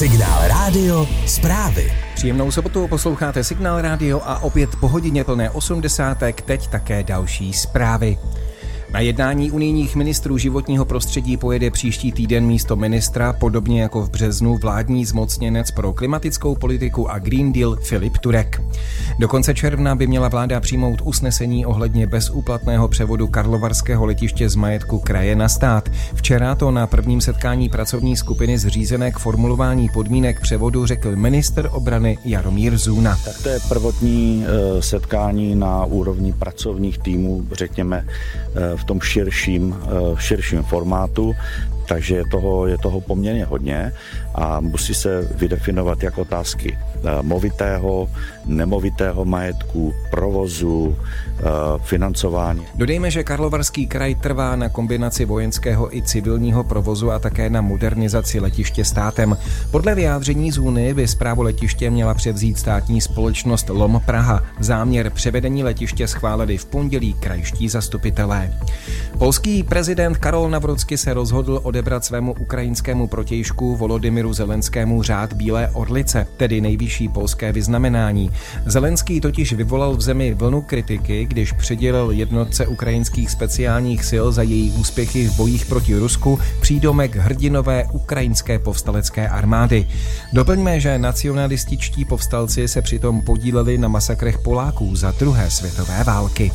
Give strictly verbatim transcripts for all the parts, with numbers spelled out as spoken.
Signál Rádio zprávy. Příjemnou sobotu, posloucháte Signál Rádio a opět po hodině plné osmdesátek, teď také další zprávy. Na jednání unijních ministrů životního prostředí pojede příští týden místo ministra, podobně jako v březnu, vládní zmocněnec pro klimatickou politiku a Green Deal Filip Turek. Do konce června by měla vláda přijmout usnesení ohledně bezúplatného převodu karlovarského letiště z majetku kraje na stát. Včera to na prvním setkání pracovní skupiny zřízené k formulování podmínek převodu řekl ministr obrany Jaromír Zůna. Tak to je prvotní setkání na úrovni pracovních týmů, řekněme, v tom širším, širším formátu, takže je toho, je toho poměrně hodně a musí se vydefinovat jak otázky movitého, nemovitého majetku, provozu, financování. Dodejme, že Karlovarský kraj trvá na kombinaci vojenského i civilního provozu a také na modernizaci letiště státem. Podle vyjádření Zůny by správu letiště měla převzít státní společnost L O M Praha. Záměr převedení letiště schválili v pondělí krajští zastupitelé. Polský prezident Karol Nawrocki se rozhodl odebrat svému ukrajinskému protějšku Volodymyru Zelenskému řád Bílé orlice, tedy nejvyšší polské vyznamenání. Zelenský totiž vyvolal v zemi vlnu kritiky, když přidělil jednotce ukrajinských speciálních sil za její úspěchy v bojích proti Rusku přídomek hrdinové ukrajinské povstalecké armády. Doplňme, že nacionalističtí povstalci se přitom podíleli na masakrech Poláků za druhé světové války.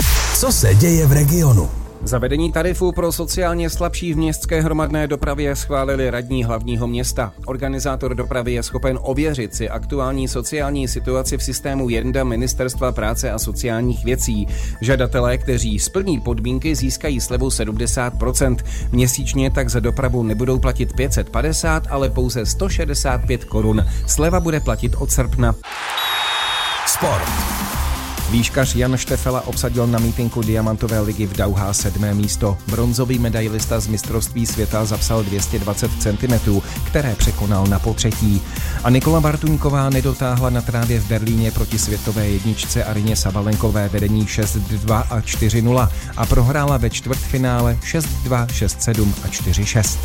Co se děje v regionu? Zavedení tarifů pro sociálně slabší v městské hromadné dopravě schválili radní hlavního města. Organizátor dopravy je schopen ověřit si aktuální sociální situaci v systému Jenda Ministerstva práce a sociálních věcí. Žadatelé, kteří splní podmínky, získají slevu sedmdesát procent. Měsíčně tak za dopravu nebudou platit pět set padesát, ale pouze sto šedesát pět korun. Sleva bude platit od srpna. Sport. Výškař Jan Štefela obsadil na mítinku Diamantové ligy v Dauhá sedmé místo. Bronzový medailista z mistrovství světa zapsal dvě stě dvacet centimetrů, které překonal na potřetí. A Nikola Bartuňková nedotáhla na trávě v Berlíně proti světové jedničce Arině Sabalenkové vedení šest dva a čtyři nula a prohrála ve čtvrtfinále šest dva, šest sedm a čtyři šest.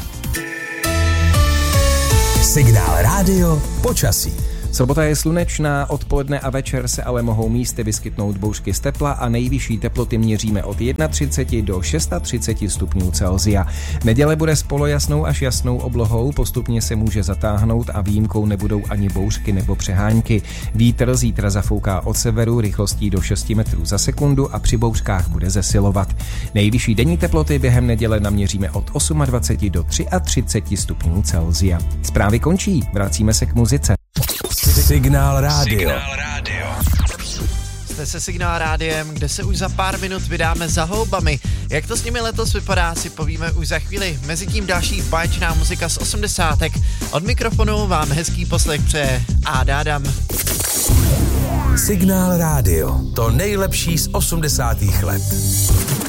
Signál Rádio počasí. Sobota je slunečná, odpoledne a večer se ale mohou místy vyskytnout bouřky z tepla a nejvyšší teploty měříme od třicet jedna do třicet šest stupňů Celsia. Neděle bude s polojasnou až jasnou oblohou, postupně se může zatáhnout a výjimkou nebudou ani bouřky nebo přehánky. Vítr zítra zafouká od severu rychlostí do šest metrů za sekundu a při bouřkách bude zesilovat. Nejvyšší denní teploty během neděle naměříme od dvacet osm do třicet tři stupňů Celsia. Zprávy končí, vracíme se k muzice. Signál Rádio. Signál Rádio. Jste se Signál Rádiem, kde se už za pár minut vydáme za houbami. Jak to s nimi letos vypadá, si povíme už za chvíli. Mezitím další báječná muzika z osmdesátek. Od mikrofonu vám hezký poslech přeje Áda Adam. Signál Rádio. To nejlepší z osmdesátých let.